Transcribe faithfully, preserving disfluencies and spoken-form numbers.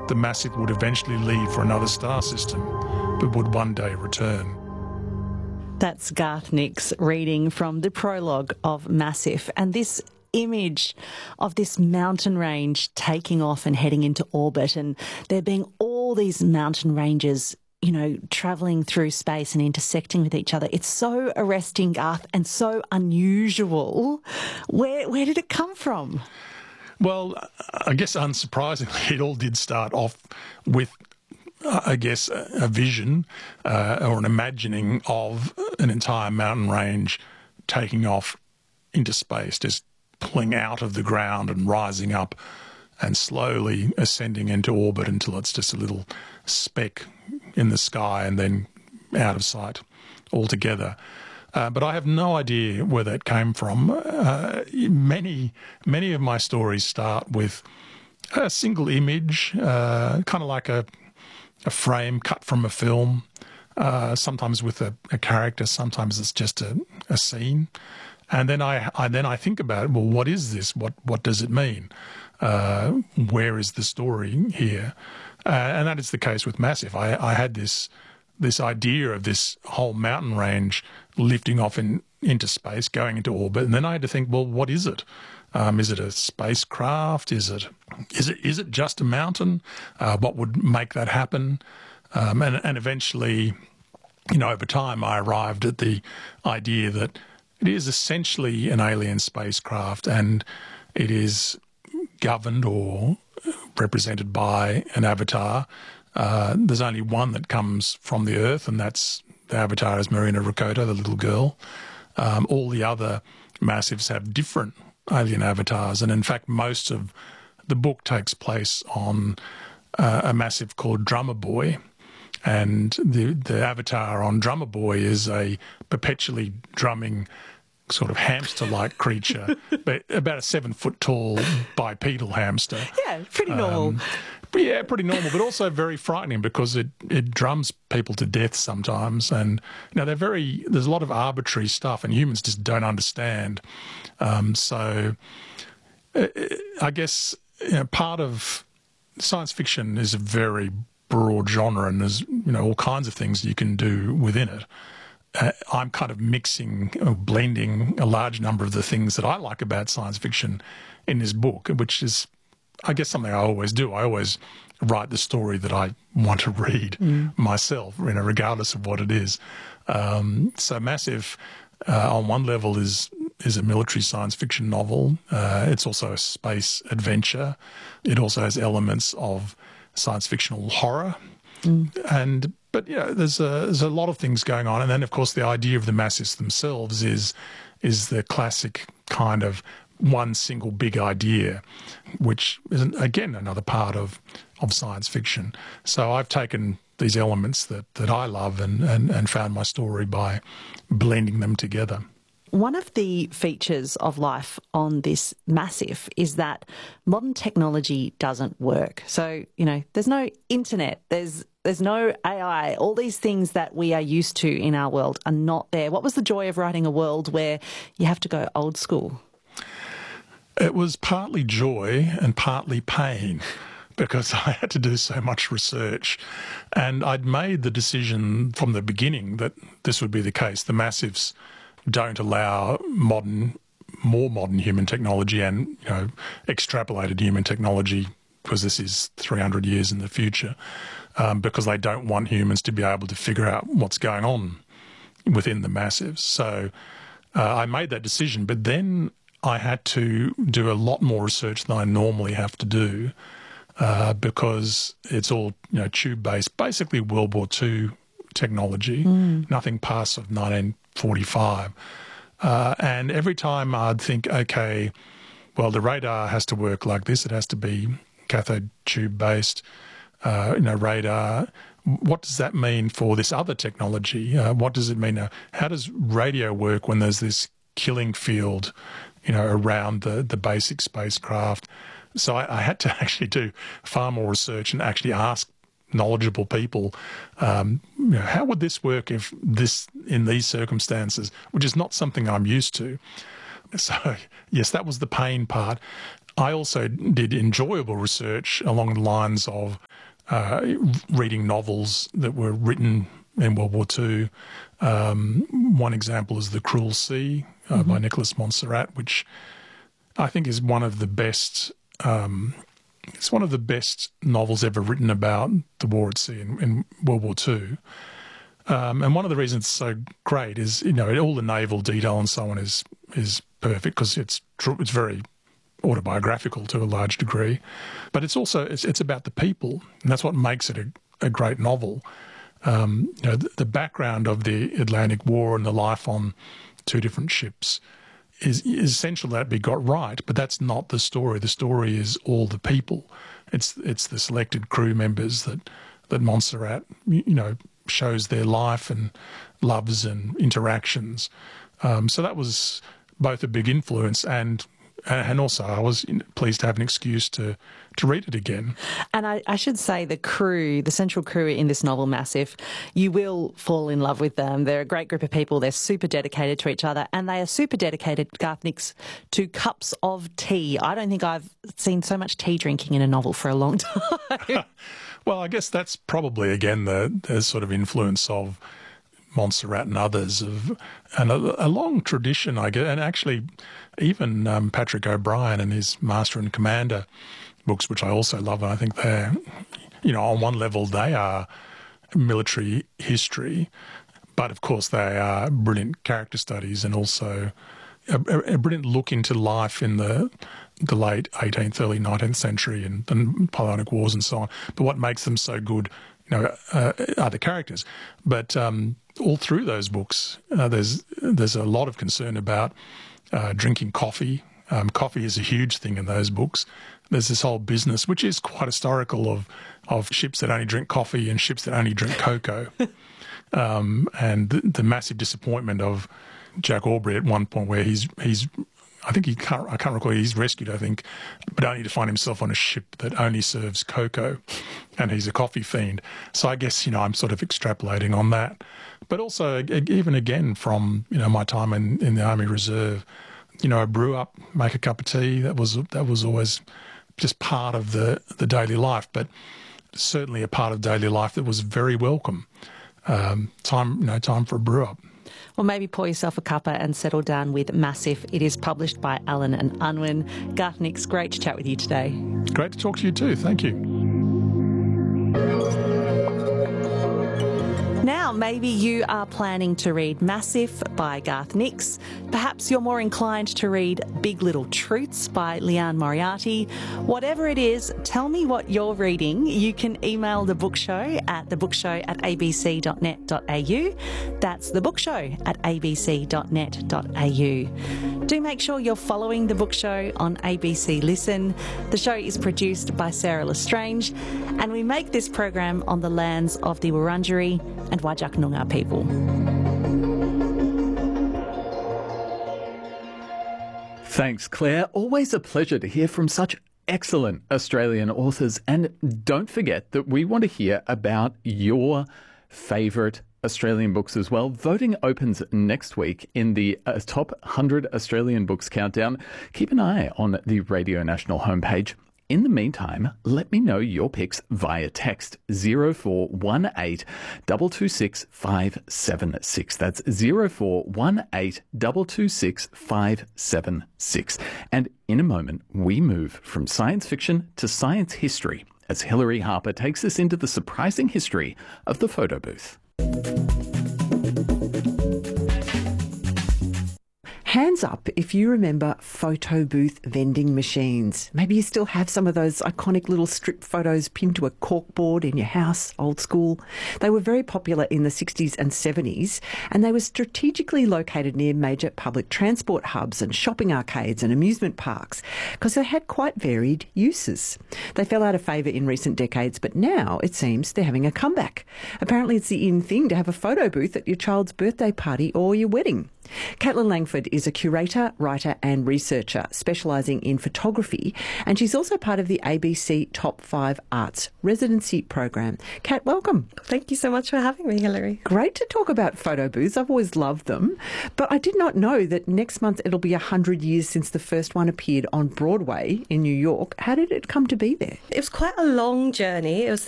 the Massive would eventually leave for another star system, but would one day return. That's Garth Nix reading from the prologue of Massive. And this image of this mountain range taking off and heading into orbit, and there being all these mountain ranges, you know, travelling through space and intersecting with each other. It's so arresting, Garth, and so unusual. Where where did it come from? Well, I guess unsurprisingly, it all did start off with, I guess, a vision uh, or an imagining of an entire mountain range taking off into space, just pulling out of the ground and rising up and slowly ascending into orbit until it's just a little speck in the sky and then out of sight altogether. Uh, but I have no idea where that came from. Uh, many, many of my stories start with a single image, uh, kind of like a, a frame cut from a film, uh, sometimes with a, a character, sometimes it's just a, a scene. And then I, I then I think about it. Well, what is this? What what does it mean? Uh, where is the story here? Uh, and that is the case with Massive. I, I had this this idea of this whole mountain range lifting off in, into space, going into orbit, and then I had to think, well, what is it? Um, is it a spacecraft? Is it is it is it just a mountain? Uh, what would make that happen? Um, and and eventually, you know, over time, I arrived at the idea that it is essentially an alien spacecraft, and it is governed or represented by an avatar. Uh, there's only one that comes from the Earth, and that's the avatar is Marina Rakota, the little girl. Um, all the other Massives have different alien avatars, and in fact, most of the book takes place on uh, a Massive called Drummer Boy. And the the avatar on Drummer Boy is a perpetually drumming sort of hamster-like creature, but about a seven-foot-tall bipedal hamster. Yeah, pretty normal. Um, yeah, pretty normal, but also very frightening because it, it drums people to death sometimes. And, you know, they're very, there's a lot of arbitrary stuff and humans just don't understand. Um, so uh, I guess, you know, part of science fiction is a very broad genre, and there's, you know, all kinds of things you can do within it. Uh, I'm kind of mixing, or blending a large number of the things that I like about science fiction in this book, which is, I guess, something I always do. I always write the story that I want to read mm. myself, you know, regardless of what it is. Um, so Massive, uh, on one level, is is a military science fiction novel. Uh, it's also a space adventure. It also has elements of science fictional horror. Mm. And but yeah, there's a there's a lot of things going on, and then of course the idea of the Massives themselves is is the classic kind of one single big idea, which is again another part of of science fiction. So I've taken these elements that that I love and and, and found my story by blending them together. One of the features of life on this Massive is that modern technology doesn't work. So, you know, there's no internet, there's there's no A I. All these things that we are used to in our world are not there. What was the joy of writing a world where you have to go old school? It was partly joy and partly pain, because I had to do so much research. And I'd made the decision from the beginning that this would be the case. The Massives don't allow modern, more modern human technology and, you know, extrapolated human technology, because this is three hundred years in the future, um, because they don't want humans to be able to figure out what's going on within the Massives. So uh, I made that decision, but then I had to do a lot more research than I normally have to do, uh, because it's all, you know, tube-based, basically World War Two technology, mm. nothing past of nineteen forty-five. Uh, and every time I'd think, okay, well, the radar has to work like this. It has to be cathode tube-based, uh, you know, radar. What does that mean for this other technology? Uh, what does it mean? Uh, how does radio work when there's this killing field, you know, around the, the basic spacecraft? So I, I had to actually do far more research and actually ask knowledgeable people, um, you know, how would this work if this, in these circumstances, which is not something I'm used to. So, yes, that was the pain part. I also did enjoyable research along the lines of uh, reading novels that were written in World War Two. Um, one example is The Cruel Sea uh, mm-hmm. by Nicholas Montserrat, which I think is one of the best. Um, it's one of the best novels ever written about the war at sea in, in World War Two. Um, and one of the reasons it's so great is, you know, all the naval detail and so on is is perfect because it's true, it's very autobiographical to a large degree, but it's also it's, it's about the people, and that's what makes it a, a great novel. Um, you know, the, the background of the Atlantic War and the life on two different ships is, is essential that it be got right, but that's not the story. The story is all the people. It's it's the selected crew members that that Montserrat, you know, shows their life and loves and interactions. Um, so that was both a big influence and and also I was pleased to have an excuse to, to read it again. And I, I should say the crew, the central crew in this novel, Massive, you will fall in love with them. They're a great group of people. They're super dedicated to each other, and they are super dedicated, Garth Nix, to cups of tea. I don't think I've seen so much tea drinking in a novel for a long time. Well, I guess that's probably, again, the, the sort of influence of Montserrat and others, of, and a, a long tradition, I guess, and actually even um, Patrick O'Brien and his Master and Commander books, which I also love, and I think they're, you know, on one level they are military history, but of course they are brilliant character studies and also a, a brilliant look into life in the the late eighteenth, early nineteenth century and the Napoleonic Wars and so on. But what makes them so good, you know, uh, are the characters. But um, all through those books, uh, there's there's a lot of concern about uh, drinking coffee. Um, coffee is a huge thing in those books. There's this whole business, which is quite historical, of of ships that only drink coffee and ships that only drink cocoa, um, and the, the massive disappointment of Jack Aubrey at one point, where he's he's. I think he can't, I can't recall, he's rescued, I think, but only to find himself on a ship that only serves cocoa, and he's a coffee fiend. So I guess, you know, I'm sort of extrapolating on that. But also, even again, from, you know, my time in, in the Army Reserve, you know, I brew up, make a cup of tea. That was that was always just part of the, the daily life, but certainly a part of daily life that was very welcome. Um, time, you know, time for a brew up. Well, maybe pour yourself a cuppa and settle down with Massive. It is published by Allen and Unwin. Garth Nix, great to chat with you today. Great to talk to you too. Thank you. Now, maybe you are planning to read Massive by Garth Nix. Perhaps you're more inclined to read Big Little Truths by Liane Moriarty. Whatever it is, tell me what you're reading. You can email The Book Show at thebookshow at a b c dot net dot a u. That's thebookshow at a b c dot net dot a u. Do make sure you're following The Book Show on A B C Listen. The show is produced by Sarah Lestrange, and we make this program on the lands of the Wurundjeri and Whadjuk Noongar people. Thanks, Claire. Always a pleasure to hear from such excellent Australian authors. And don't forget that we want to hear about your favourite Australian books as well. Voting opens next week in the uh, top one hundred Australian books countdown. Keep an eye on the Radio National homepage. In the meantime, let me know your picks via text zero four one eight two two six five seven six. That's zero four one eight two two six five seven six. And in a moment, we move from science fiction to science history as Hilary Harper takes us into the surprising history of the photo booth. Hands up if you remember photo booth vending machines. Maybe you still have some of those iconic little strip photos pinned to a corkboard in your house, old school. They were very popular in the sixties and seventies, and they were strategically located near major public transport hubs and shopping arcades and amusement parks because they had quite varied uses. They fell out of favour in recent decades, but now it seems they're having a comeback. Apparently it's the in thing to have a photo booth at your child's birthday party or your wedding. Caitlin Langford is a curator, writer and researcher specialising in photography, and she's also part of the A B C Top five Arts Residency Program. Kat, welcome. Thank you so much for having me, Hilary. Great to talk about photo booths. I've always loved them, but I did not know that next month it'll be one hundred years since the first one appeared on Broadway in New York. How did it come to be there? It was quite a long journey. It was